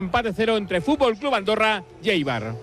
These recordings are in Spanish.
Empate 0 entre Fútbol Club Andorra y Eibar.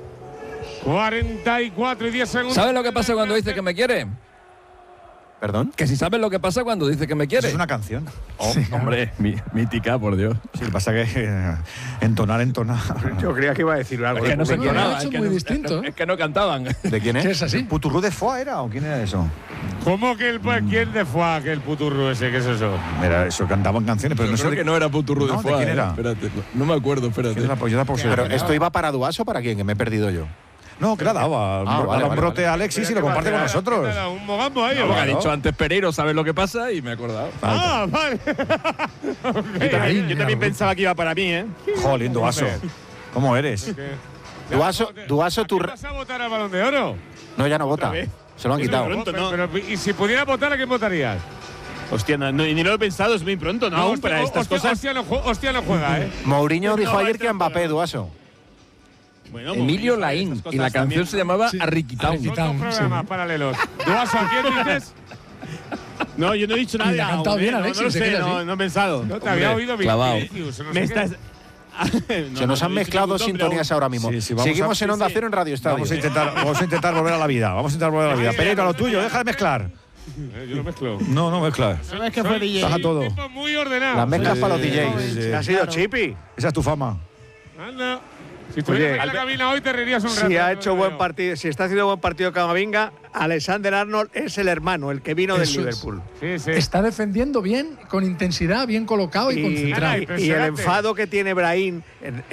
44 y 10 segundos. ¿Sabes lo que pasa cuando dice que me quiere? ¿Perdón? Que si sabes lo que pasa cuando dice que me quiere. Es una canción. Oh, sí, hombre, mítica, por Dios. Sí, lo que pasa es que entonar. Yo creía que iba a decir algo. Es que no se entonaba. Es muy distinto. Es que no cantaban. ¿De quién es? ¿Qué es así? ¿Puturru de Foix era o quién era eso? ¿Cómo que quién de fue aquel puturro ese? ¿Qué es eso? Era eso, cantaban canciones, pero Yo no sé creo que no era Puturru de ¿de Foix. quién era? Espérate, no me acuerdo, espérate. Pero ¿Esto iba para Duaso o para quién? Que me he perdido yo. No, que la daba. vale, un brote a Alexis y lo comparte con nosotros. Un mogambo ahí. No, ¿o porque ha qué? dicho antes Pereiro, ¿sabes lo que pasa? Y me he acordado. Ah, vale. Yo también pensaba que iba para mí, ¿eh? Jolín, Duaso. ¿Cómo eres? Duaso, tú. ¿Vas a votar al Balón de Oro? No, ya no vota. vez. Se lo han Es muy quitado. pronto, ¿no? Pero, ¿y si pudieras votar, a quién votarías? Hostia, ni lo he pensado, es muy pronto, ¿no? Aún para estas cosas. Hostia no juega, ¿eh? Mourinho dijo ayer que a Mbappé, Duaso. Bueno, Emilio Mourinho, Laín. estas Y la cosas canción también. se llamaba Sí. Arriquitown. Arriquitown. Son dos programas paralelos. ¿Duaso a quién dices? No, yo no he dicho nada. Y le ha cantado aún, bien, No, Alexis, no lo se sé, queda así. no he pensado. No te había oído clavado. Vinicius, no sé Me qué. estás. Se nos han mezclado sintonías ahora mismo. Sí, vamos Seguimos en Onda Cero en Radio Estadio. Vamos a intentar volver a la vida. Pereiro, a lo tuyo, deja de mezclar. Yo lo mezclo. No mezclas. ¿Sabes que fue DJ? Baja todo. Tipo muy ordenado. Las mezclas para los Sí, DJs. sí. Ha sido Chipi. Esa es tu fama. Anda. Si estuvieras en la cabina hoy te reirías un rato. Si ha no hecho lo buen veo. partido, si está haciendo buen partido Camavinga, Alexander Arnold es el hermano, el que vino del Eso es. Liverpool. Sí, sí. Está defendiendo bien, con intensidad, bien colocado y concentrado. Ay, Y el impresionante. enfado que tiene Brahim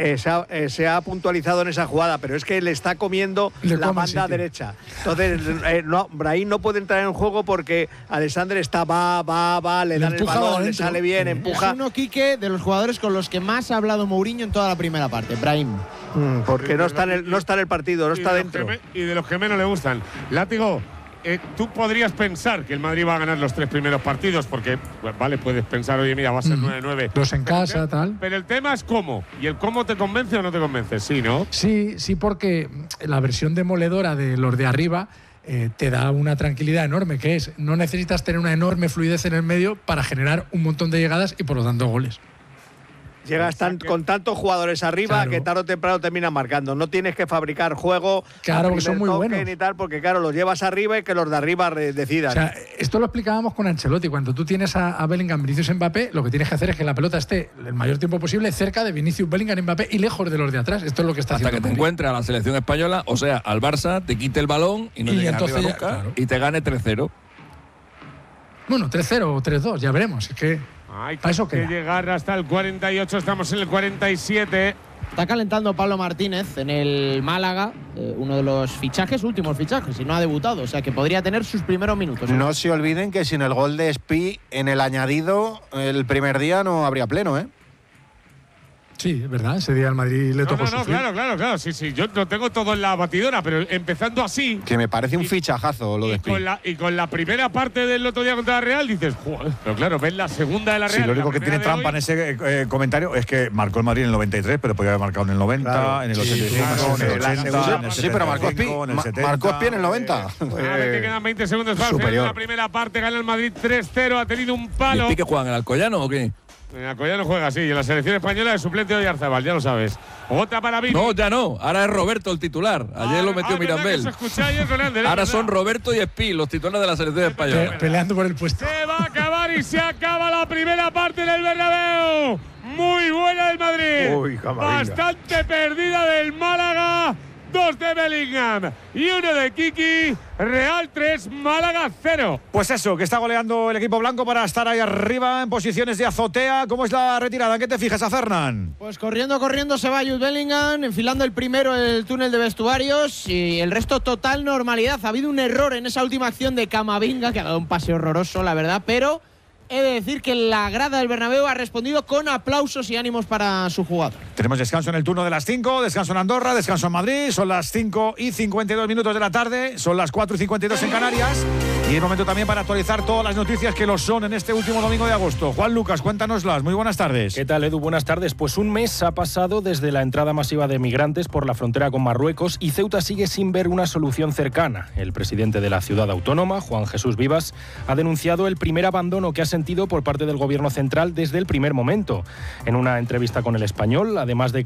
se ha puntualizado en esa jugada, pero es que le está comiendo Le la come el banda sitio. derecha. Entonces, Brahim no puede entrar en juego porque Alexander está va, le Le dan el empuja balón, le adentro. sale bien, Es empuja. uno, Quique, de los jugadores con los que más ha hablado Mourinho en toda la primera parte, Brahim. Porque no está en el partido, no está dentro. Y de los que menos le gustan. Látigo, tú podrías pensar que el Madrid va a ganar los 3 primeros partidos, porque, vale, puedes pensar, oye, mira, va a ser 9-9. Los en casa, tal. Pero el tema es cómo. ¿Y el cómo te convence o no te convence? Sí, ¿no? Sí, porque la versión demoledora de los de arriba te da una tranquilidad enorme, que es, no necesitas tener una enorme fluidez en el medio para generar un montón de llegadas y por lo tanto goles. Llegas con tantos jugadores arriba Claro. que tarde o temprano terminan marcando. No tienes que fabricar juego. Claro, al porque son primer muy toque buenos. Ni tal, porque claro, los llevas arriba y que los de arriba decidan. O sea, esto lo explicábamos con Ancelotti. Cuando tú tienes a Bellingham, Vinicius, Mbappé, lo que tienes que hacer es que la pelota esté el mayor tiempo posible cerca de Vinicius, Bellingham, Mbappé y lejos de los de atrás. Esto es lo que está Hasta haciendo que te Madrid. encuentre a la selección española, o sea, al Barça, te quite el balón y no Y llegues entonces arriba ya, nunca, claro. y te gane 3-0. Bueno, 3-0 o 3-2, ya veremos. Es que Hay para eso que queda. llegar hasta el 48, estamos en el 47. Está calentando Pablo Martínez en el Málaga, uno de los últimos fichajes, y no ha debutado, o sea que podría tener sus primeros minutos. No se olviden que sin el gol de Spi en el añadido, el primer día no habría pleno, ¿eh? Sí, es verdad. Ese día al Madrid le tocó sufrir. Claro. Sí. Yo lo tengo todo en la batidora, pero empezando así. Que me parece un fichajazo lo de Spi. Y con la primera parte del otro día contra la Real dices, joder, pero claro, ves la segunda de la Real. Sí, lo único la que tiene primera de trampa hoy. en ese comentario es que marcó el Madrid en el 93, pero podía haber marcado en el 90, Claro. en el Sí, 85, claro, en el la 80, segunda- en el Sí, pero marcó Spi. 75, en el 70. Marcó Spi en el 90. A ver, que quedan 20 segundos para el final de superior. la primera parte. Gana el Madrid 3-0, ha tenido un ¿Y palo. el pique juegan en el Alcoyano o qué? En Alcoyano juega así, y en la selección española es suplente de Oyarzabal, ya lo sabes. Otra para Vini. No, ya no. Ahora es Roberto el titular. Ayer lo metió ¿verdad Mirambel. que se escuchó ayer con Ander, Ahora ¿verdad? son Roberto y Spi, los titulares de la selección española. Peleando por el puesto. Se va a acabar y se acaba la primera parte del Bernabéu. Muy buena del Madrid. Uy, Camavinga. Bastante perdida del Málaga. 2 de Bellingham y 1 de Kiki. Real 3, Málaga 0. Pues eso, que está goleando el equipo blanco para estar ahí arriba en posiciones de azotea. ¿Cómo es la retirada? ¿En qué te fijas, a Fernán? Pues corriendo se va Jude Bellingham, enfilando el primero el túnel de vestuarios y el resto total normalidad. Ha habido un error en esa última acción de Camavinga, que ha dado un pase horroroso, la verdad, pero he de decir que la grada del Bernabéu ha respondido con aplausos y ánimos para su jugador. Tenemos descanso en el turno de las 5, descanso en Andorra, descanso en Madrid. Son las 5:52 de la tarde, son las 4:52 en Canarias. Y es momento también para actualizar todas las noticias que lo son en este último domingo de agosto. Juan Lucas, cuéntanoslas. Muy buenas tardes. ¿Qué tal, Edu? Buenas tardes. Pues un mes ha pasado desde la entrada masiva de migrantes por la frontera con Marruecos y Ceuta sigue sin ver una solución cercana. El presidente de la ciudad autónoma, Juan Jesús Vivas, ha denunciado el primer abandono que ha sentido por parte del gobierno central desde el primer momento. En una entrevista con El Español, además de